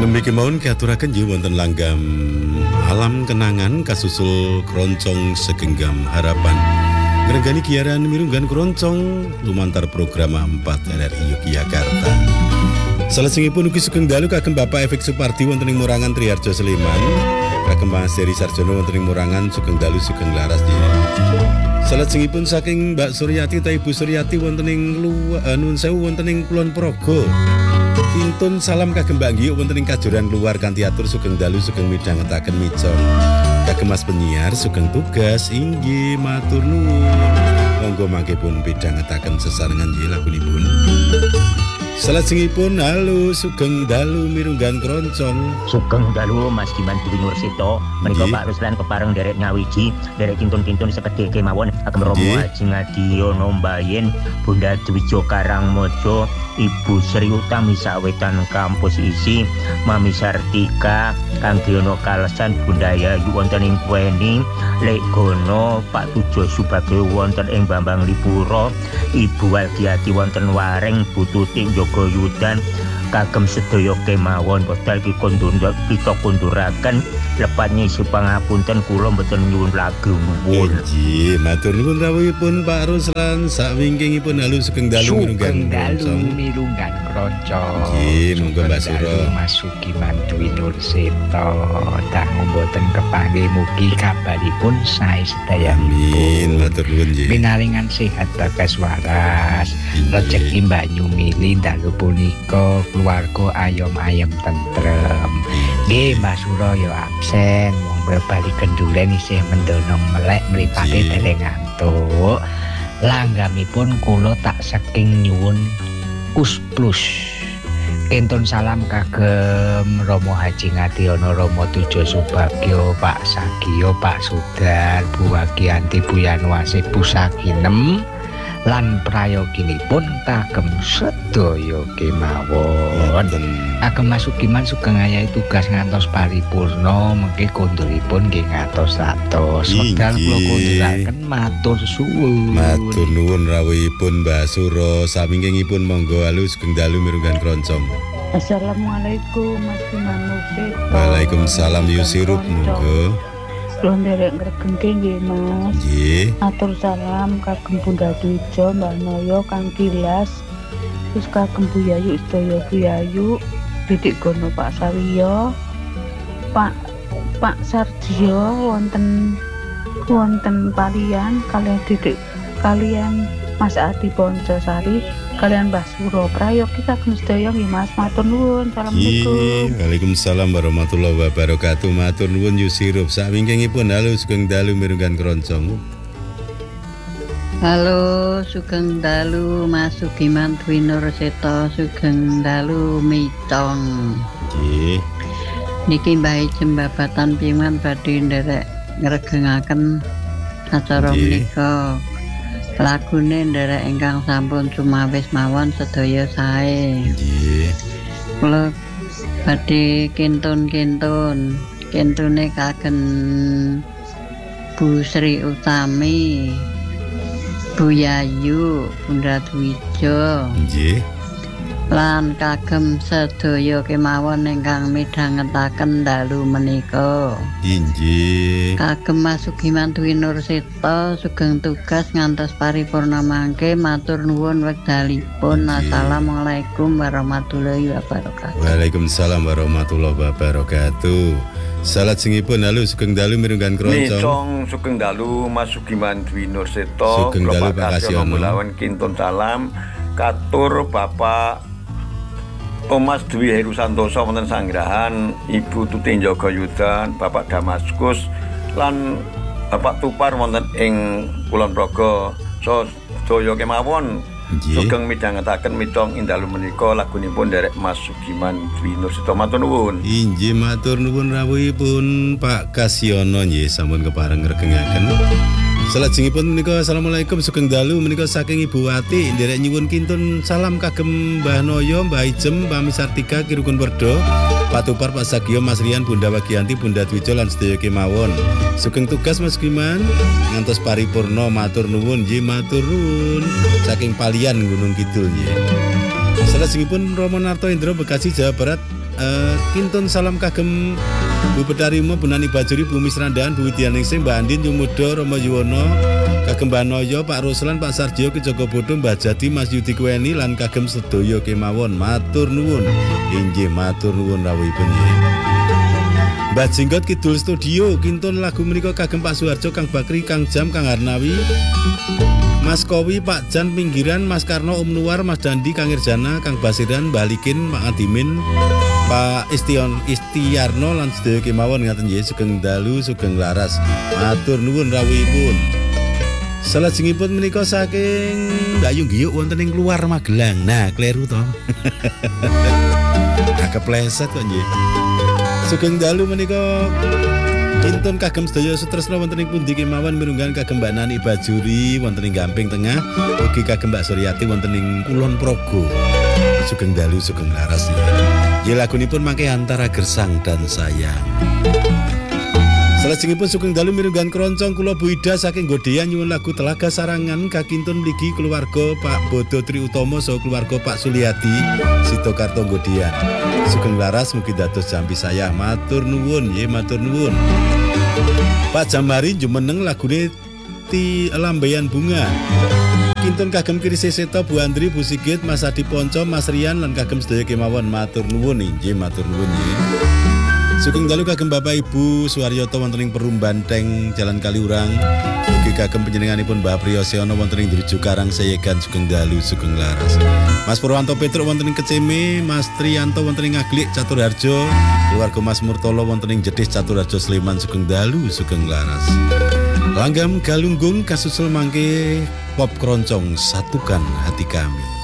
Nembe kemawon katuraken nggih wonten langgam alam kenangan kasusul keroncong segenggam harapan. Gregani giaran mirunggan keroncong lumantar program 4 RRI Yogyakarta. Salajengipun ugi sugeng dalu kagem Bapak Efek Supardi wonten ing Morangan Triharjo Sleman. Kagem Mas Heri Sarjono wonten ing Morangan sugeng dalu sugeng laras nggih. Salajengipun saking Mbak Suryati ta Ibu Suryati wonten ing Nuwun Sewu wonten ing Kulon Progo. Kintun salam kagem Mbak Nggih wonten ing Kajoran keluar kanthi atur sugeng dalu sugeng midhangetaken micong. Kagem Mas penyiar sugeng tugas inggih matur nuwun. Monggo mangke pun midhangetaken sesarengan nggih lagunipun. Salajengipun halo sugeng dalu mirunggan keroncong. Sugeng dalu Mas Diman Dwi Nursito menika Pak Ruslan kepareng derek ngawiji derek kintun-kintun sekedhik kemawon agem Romo Haji Ngadiono Mbayen Bunda Dwijo Karangmojo Ibu Sri Utami Sawetan Kampus Isi Mami Sartika Kanggeono Kalesan Bunda Yayu wonten ing Kueni Lek Gono Pak Tujo Subagio wonten ing Bambang Lipuro Ibu Waldiati wonten Wareng Bututi Joko Yudan kagem sedaya kemawon podal kita kunduraken lepatnya isi pangapunten kula mboten nyuwun lagu nuwun. Nggih, matur nuwun rawuhipun Pak Ruslan sak wingkingipun halu sugeng dalu mirunggan keroncong. Nggih, monggo Mbak Suro. Masuki Dwi Nursito dangu mboten kepanggih mugi kabaripun sae sedaya. Amin, matur nuwun nggih. Pinaringan sehat bagas waras. Rejeki banyu mili dalu punika keluarga ayom-ayem tentrem. Nggih, Mas Suro ya absen wong bali kendulen isih mendonong melek mripate dereng ngantuk. Langgamipun kula tak saking nyuwun Kus Plus. Kentun salam kagem Romo Haji Ngadiono Romo Tujo Subagio Pak Sagio Pak Sudar Bu Wagianti Bu Yanwasi Bu Saginem lan prayoginipun kagem sedaya kemawon. Kagem Mas Sugiman sugeng ayahi tugas ngantos paripurna mengki konduripun nggih ngatos-atos. Wekdal kula konduraken matur suwun. Matur nuwun rawuhipun Mbak Suro samingkingipun monggo halu sugeng dalu mirunggan keroncong. Assalamualaikum Mas Dimanusito. Waalaikumsalam Yusirup monggo. Kula nderek ngregengke nggih Mas. Nggih. Atur salam kagem Bunda Dwijo, Mbak Noyo, Kang Gilas. Terus kagem Bu Yayu sedaya Bu Yayu, Didik Gono Pak Sawiyo, Pak Sardio wonten Palian kalian Didik kalian Mas Adi Boncosari kalian Mbah Suro prayogi kagem sedaya nggih Mas. Matur nuwun. Assalamualaikum. Waalaikumsalam warahmatullahi wabarakatuh. Matur nuwun Yusirup sawingkingipun halu sugeng dalu mirunggan keroncong. Halo sugeng dalu Mas Sugiman Dwi Nursito sugeng dalu micong. Nggih. Niki Mbah Ijem babatan piman badhe nderek ngregengaken acara menika. Lagune nderek ingkang sampun sumawis mawon sedaya sae. Nggih. Kula badhe kintun-kintun. Kintune kagem Bu Sri Utami, Bu Yayu, Bunda Dwijo. Nggih. Lan kagem sedaya kemawon ingkang midhangetaken dalu menika. Inggih. Kagem Mas Sugiman Dwi Nursito sugeng tugas ngantos paripurna mangke matur nuwun wekdalipun. Assalamualaikum warahmatullahi wabarakatuh. Waalaikumsalam warahmatullahi wabarakatuh. Salajengipun halu sugeng dalu mirunggan keroncong. Micong sugeng dalu Mas Sugiman Dwi Nursito. Sugeng dalu Pak Kasiono. Mulawan kintun salam katur Bapak Thomas Dwi Heru Santoso wonten Sanggrahan, Ibu Tuti Njogo Yudan, Bapak Damaskus lan Bapak Tupar wonten ing Kulon Progo. Sedaya kemawon sugeng midhangetaken micong indalu menika lagunipun derek Mas Sugiman Dwi Nursito. Matur nuwun. Inggih matur nuwun rawuhipun Pak Kasiono nggih sampun kepareng ngregengaken. Salajengipun menika assalamualaikum sugeng dalu menika saking Ibu Wati nderek nyuwun kintun salam kagem Mbah Noyo, Mbah Ijem, Mbah Misartika Kirukun Werdo, Pak Tupar, Pak Sagio, Mas Rian, Bunda Wagianti, Bunda Dwijo lan sedaya kemawon. Sugeng tugas Mas Giman ngantos paripurna matur nuwun nggih matur nuwun saking Palian Gunung Kidul nggih. Salajengipun Romo Narto Indro Bekasi Jawa Barat Kintun salam kagem Bu Petarimo, Bu Nani Bajuri, Bu Misrandahan, Bu Widyaningsih, Mbak Andin, Yumudo, Romo Yuwono, kagem Mbak Noyo, Pak Ruslan, Pak Sarjo, Ki Joko Bodo, Mbak Jati, Mas Yudi Kuweni lan kagem sedaya kemawon. Matur nuwun. Inggih matur nuwun rawuhipun nggih. Mbak Jenggot Kidul Studio, kintun lagu menika kagem Pak Suharjo, Kang Bakri, Kang Jam, Kang Harnawi, Mas Kowi, Pak Jan Pinggiran, Mas Karno, Om Nuwar, Mas Dandi, Kang Irjana, Kang Basiran, Mbak Likin, Pak Adimin, Pak Istiarno lan sedaya kemawon ngaten nggih, sugeng dalu sugeng laras. Matur nuwun rawuhipun. Salajengipun menika saking Mbak Yunggiyuk wonten ing luar Magelang. Nah, kleru to. Kepleset kok nggih. Sugeng dalu menika kintun kagem sedaya sutresna wonten ing pundi kemawon mirunggan kagem Mbak Nani Bajuri wonten ing Gamping Tengah, ugi kagem Mbak Suryati wonten ing Kulon Progo. Sugeng dalu sugeng laras ya. Ya lagunipun mangke Antara Gersang dan Sayang. Salajengipun sugeng dalu mirunggan keroncong kula Bu Ida saking Godean nyuwun lagu Telaga Sarangan kakintun mligi keluarga Pak Bodo Tri Utomo saha keluarga Pak Suliati Sitokarto Godean. Sugeng laras mugi dados jampi saya. Matur nuwun nggih, matur nuwun. Pak Jamari jumeneng lagune Ti Lambayan Bunga. Kintun kagem Kiri Seseto, Bu Andri, Bu Sigit, Mas Adi Ponco, Mas Rian lan kagem sedaya kemawon. Matur nuwun nggih, matur nuwun nggih. Sugeng dalu kagem Bapak Ibu Suwaryoto wonten ing Perum Banteng Jalan Kaliurang. Ugi kagem panjenenganipun Mbah Priyosiono wonten ing Druju Karang Sayegan. Sugeng dalu sugeng laras. Mas Purwanto Petruk wonten ing Keceme, Mas Triyanto wonten ing Aglik Caturharjo, keluarga Mas Murtolo wonten ing Jedis Caturharjo Sleman. Sugeng dalu sugeng laras. Langgam Galunggung kasusul mangke pop keroncong Satukan Hati Kami.